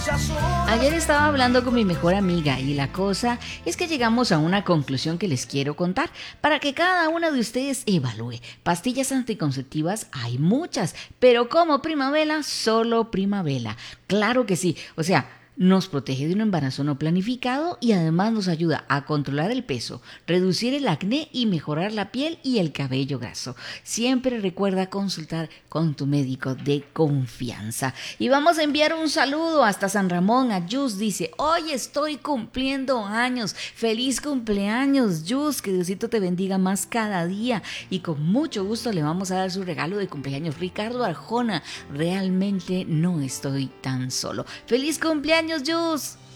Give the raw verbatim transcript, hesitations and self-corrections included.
Ayer estaba hablando con mi mejor amiga y la cosa es que llegamos a una conclusión que les quiero contar para que cada una de ustedes evalúe. Pastillas anticonceptivas hay muchas, pero como Primavera, solo Primavera. Claro que sí, o sea, nos protege de un embarazo no planificado y además nos ayuda a controlar el peso, reducir el acné y mejorar la piel y el cabello graso. Siempre recuerda consultar con tu médico de confianza. Y vamos a enviar un saludo hasta San Ramón. A Yus dice: hoy estoy cumpliendo años. Feliz cumpleaños, Yus. Que Diosito te bendiga más cada día. Y con mucho gusto le vamos a dar su regalo de cumpleaños. Ricardo Arjona: realmente no estoy tan solo. Feliz cumpleaños, Jus.